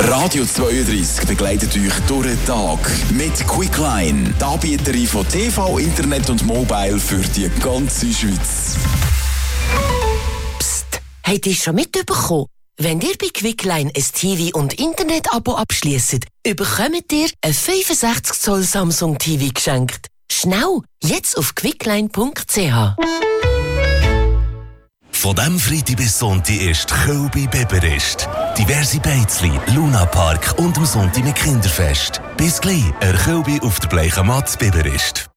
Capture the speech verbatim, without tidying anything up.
Radio zweiunddreissig begleitet euch durch den Tag mit Quickline, die Anbieterin von T V, Internet und Mobile für die ganze Schweiz. Psst, habt ihr schon mitbekommen? Wenn ihr bei Quickline ein T V- und Internet-Abo abschliesst, bekommt ihr ein fünfundsechzig Zoll Samsung T V geschenkt. Schnell, jetzt auf quickline punkt c h. Von dem Freitag bis Sonntag ist Kölbi Biberist. Diverse Beizli, Lunapark und am Sonntag mit Kinderfest. Bis gleich, er Kölbi auf der Bleichen Matz Biberist.